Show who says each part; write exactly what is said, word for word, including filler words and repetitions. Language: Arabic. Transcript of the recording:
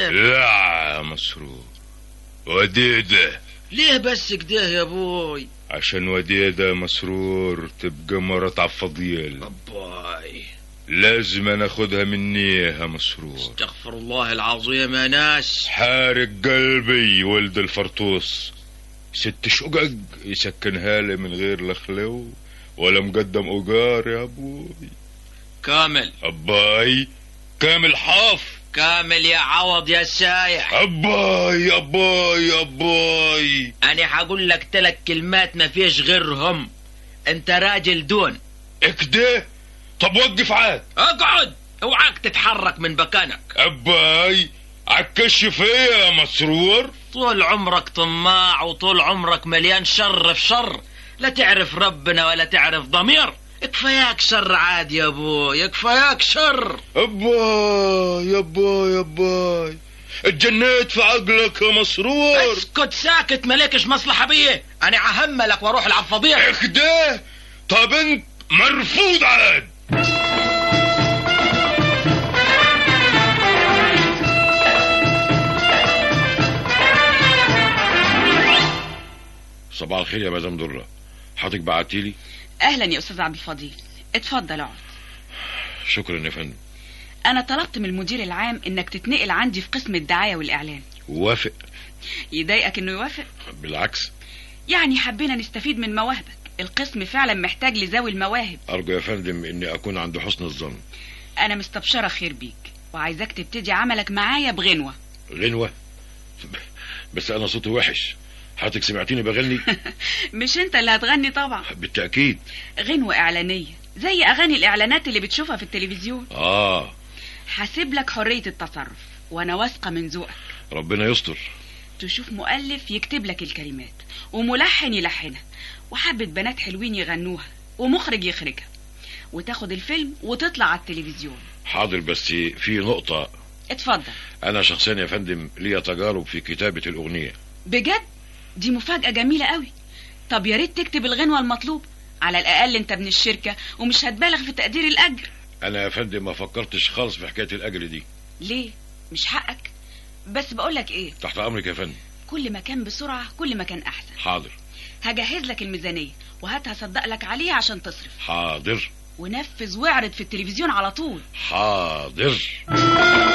Speaker 1: الكلام.
Speaker 2: لا يا مسرور، وديدة.
Speaker 1: ليه بس كده يا ابوي؟
Speaker 2: عشان وديدة مسرور تبقى مرات عالفضيل.
Speaker 1: اباي
Speaker 2: لازم ناخدها مني يا مسرور.
Speaker 1: استغفر الله العظيم يا ناس.
Speaker 2: حارق قلبي ولد الفرطوس، ست شقق يسكنها لي من غير لا خلو ولا مقدم اجار يا ابوي.
Speaker 1: كامل.
Speaker 2: اباي كامل حاف.
Speaker 1: كامل يا عوض يا سايح.
Speaker 2: اباي اباي اباي
Speaker 1: انا هقول لك ثلاث كلمات ما فيش غيرهم. انت راجل دون
Speaker 2: اكده. طب وقف عاد.
Speaker 1: اقعد، اوعاك تتحرك من مكانك.
Speaker 2: اباي عالكشف ايه يا مسرور؟
Speaker 1: طول عمرك طماع وطول عمرك مليان شر في شر، لا تعرف ربنا ولا تعرف ضمير. اكفاياك شر عاد يا ابوي، اكفاياك شر.
Speaker 2: اباي اباي اباي اتجنيت في عقلك يا مسرور.
Speaker 1: اسكت ساكت، مالكش مصلحة بيه. انا عهملك واروح العفضيح.
Speaker 2: اكده. طب انت مرفوض عاد.
Speaker 3: صباح الخير يا مدام درة، حضرتك بعتيلي؟
Speaker 4: اهلا يا استاذ عبد الفضيل، اتفضل اقعد.
Speaker 3: شكرا يا فندم.
Speaker 4: انا طلبت من المدير العام انك تتنقل عندي في قسم الدعاية والاعلان.
Speaker 3: وافق؟
Speaker 4: يضايقك انه يوافق؟
Speaker 3: بالعكس،
Speaker 4: يعني حبينا نستفيد من مواهبك، القسم فعلا محتاج لذوي المواهب.
Speaker 3: ارجو يا فندم اني اكون عند حسن الظن.
Speaker 4: انا مستبشرة خير بيك وعايزاك تبتدي عملك معايا بغنوة.
Speaker 3: غنوة؟ بس انا صوتي وحش، حضرتك سمعتيني بغني؟
Speaker 4: مش انت اللي هتغني طبعا.
Speaker 3: بالتأكيد.
Speaker 4: غنوة اعلانية زي اغاني الاعلانات اللي بتشوفها في التلفزيون.
Speaker 3: اه
Speaker 4: هسيب لك حرية التصرف وانا واثقة من ذوقك.
Speaker 3: ربنا يستر.
Speaker 4: تشوف مؤلف يكتب لك الكلمات وملحن يلحنها وحبة بنات حلوين يغنوها ومخرج يخرجها وتاخد الفيلم وتطلع على التلفزيون.
Speaker 3: حاضر، بس في نقطة.
Speaker 4: اتفضل.
Speaker 3: انا شخصيا يا فندم ليا تجارب في كتابة الاغنية.
Speaker 4: بجد؟ دي مفاجأة جميلة قوي. طب يا ريت تكتب الغنوة المطلوب، على الاقل انت من الشركة ومش هتبالغ في تقدير الاجر.
Speaker 3: انا يا فندم ما فكرتش خالص في حكاية الاجر دي.
Speaker 4: ليه؟ مش حقك؟ بس بقولك ايه،
Speaker 3: تحت امرك يا فندم.
Speaker 4: كل ما كان بسرعة كل ما كان احسن.
Speaker 3: حاضر.
Speaker 4: هجهز لك الميزانية وهات هصدق لك عليها عشان تصرف.
Speaker 3: حاضر.
Speaker 4: ونفذ واعرض في التلفزيون على طول.
Speaker 3: حاضر.